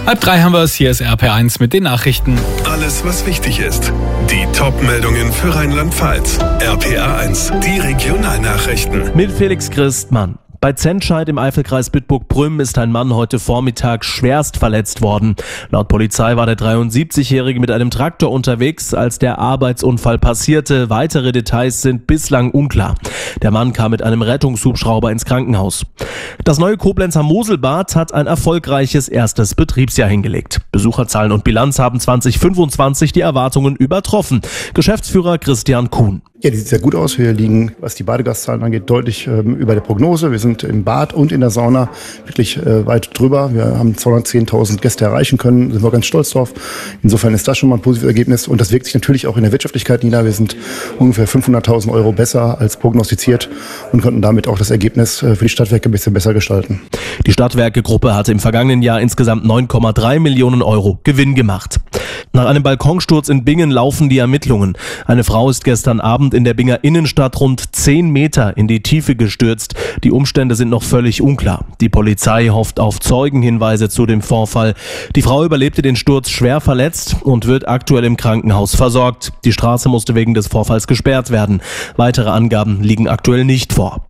3:30 haben wir es. Hier ist RP1 mit den Nachrichten. Alles, was wichtig ist. Die Top-Meldungen für Rheinland-Pfalz. RPA1, die Regionalnachrichten. Mit Felix Christmann. Bei Zentscheid im Eifelkreis Bitburg-Prüm ist ein Mann heute Vormittag schwerst verletzt worden. Laut Polizei war der 73-Jährige mit einem Traktor unterwegs, als der Arbeitsunfall passierte. Weitere Details sind bislang unklar. Der Mann kam mit einem Rettungshubschrauber ins Krankenhaus. Das neue Koblenzer Moselbad hat ein erfolgreiches erstes Betriebsjahr hingelegt. Besucherzahlen und Bilanz haben 2025 die Erwartungen übertroffen. Geschäftsführer Christian Kuhn. Ja, die sieht sehr gut aus. Wir liegen, was die Badegaszahlen angeht, deutlich über der Prognose. Wir sind im Bad und in der Sauna wirklich weit drüber. Wir haben 210.000 Gäste erreichen können, sind wir ganz stolz drauf. Insofern ist das schon mal ein positives Ergebnis und das wirkt sich natürlich auch in der Wirtschaftlichkeit nieder. Wir sind ungefähr 500.000 € besser als prognostiziert und konnten damit auch das Ergebnis für die Stadtwerke ein bisschen besser gestalten. Die Stadtwerke-Gruppe hatte im vergangenen Jahr insgesamt 9,3 Millionen € Gewinn gemacht. Nach einem Balkonsturz in Bingen laufen die Ermittlungen. Eine Frau ist gestern Abend in der Binger Innenstadt rund 10 Meter in die Tiefe gestürzt. Die Umstände sind noch völlig unklar. Die Polizei hofft auf Zeugenhinweise zu dem Vorfall. Die Frau überlebte den Sturz schwer verletzt und wird aktuell im Krankenhaus versorgt. Die Straße musste wegen des Vorfalls gesperrt werden. Weitere Angaben liegen aktuell nicht vor.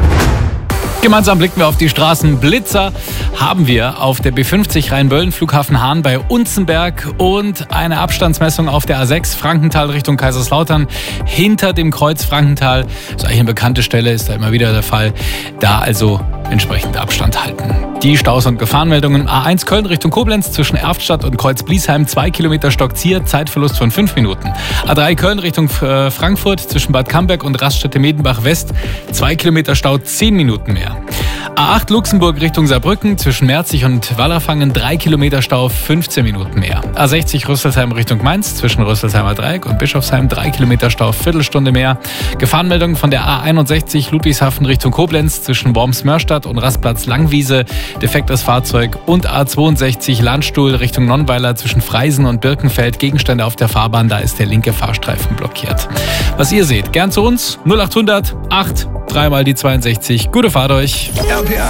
Gemeinsam blicken wir auf die Straßen. Blitzer haben wir auf der B50 Rheinböllen, Flughafen Hahn bei Unzenberg und eine Abstandsmessung auf der A6 Frankenthal Richtung Kaiserslautern hinter dem Kreuz Frankenthal. Das ist eigentlich eine bekannte Stelle, ist da immer wieder der Fall. Da also entsprechend Abstand halten. Die Staus- und Gefahrenmeldungen: A1 Köln Richtung Koblenz zwischen Erftstadt und Kreuz-Bliesheim 2 Kilometer Stockzier, Zeitverlust von 5 Minuten. A3 Köln Richtung Frankfurt zwischen Bad Camberg und Raststätte-Medenbach West 2 Kilometer Stau, 10 Minuten mehr. A8 Luxemburg Richtung Saarbrücken zwischen Merzig und Wallerfangen 3 Kilometer Stau, 15 Minuten mehr. A60 Rüsselsheim Richtung Mainz zwischen Rüsselsheimer Dreieck und Bischofsheim 3 Kilometer Stau, Viertelstunde mehr. Gefahrenmeldungen von der A61 Ludwigshafen Richtung Koblenz zwischen Worms-Mörstadt und Rastplatz Langwiese, defektes Fahrzeug. Und A62 Landstuhl Richtung Nonnweiler zwischen Freisen und Birkenfeld, Gegenstände auf der Fahrbahn, da ist der linke Fahrstreifen blockiert. Was ihr seht, gern zu uns, 0800 8 3 mal die 62. Gute Fahrt euch. RPA